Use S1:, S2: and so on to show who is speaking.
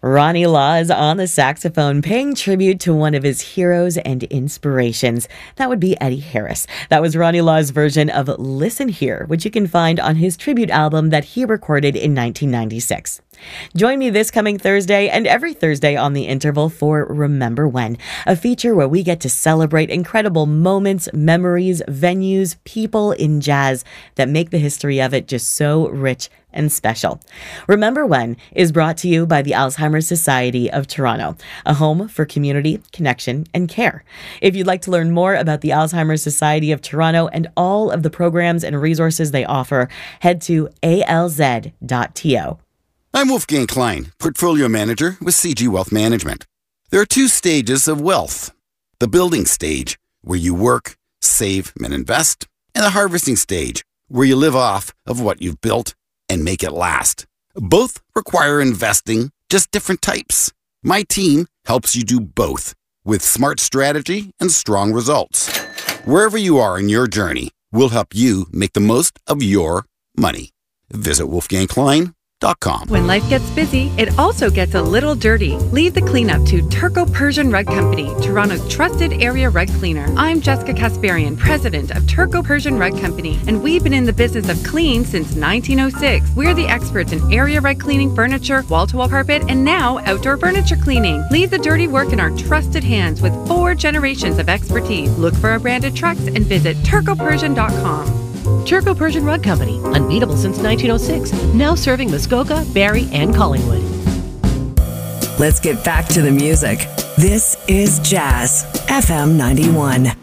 S1: Ronnie Law is on the saxophone, paying tribute to one of his heroes and inspirations. That would be Eddie Harris. That was Ronnie Law's version of Listen Here, which you can find on his tribute album that he recorded in 1996. Join me this coming Thursday and every Thursday on The Interval for Remember When, a feature where we get to celebrate incredible moments, memories, venues, people in jazz that make the history of it just so rich and special. Remember When is brought to you by the Alzheimer's Society of Toronto, a home for community, connection, and care. If you'd like to learn more about the Alzheimer's Society of Toronto and all of the programs and resources they offer, head to alz.to.
S2: I'm Wolfgang Klein, Portfolio Manager with CG Wealth Management. There are two stages of wealth. The building stage, where you work, save, and invest, and the harvesting stage, where you live off of what you've built and make it last. Both require investing, just different types. My team helps you do both with smart strategy and strong results. Wherever you are in your journey, we'll help you make the most of your money. Visit wolfgangklein.com.
S3: When life gets busy, it also gets a little dirty. Leave the cleanup to Turco Persian Rug Company, Toronto's trusted area rug cleaner. I'm Jessica Kasparian, president of Turco Persian Rug Company, and we've been in the business of clean since 1906. We're the experts in area rug cleaning, furniture, wall-to-wall carpet, and now outdoor furniture cleaning. Leave the dirty work in our trusted hands with 4 generations of expertise. Look for our branded trucks and visit turcopersian.com.
S4: Turco Persian Rug Company, unbeatable since 1906, now serving Muskoka, Barrie, and Collingwood.
S5: Let's get back to the music. This is Jazz FM 91.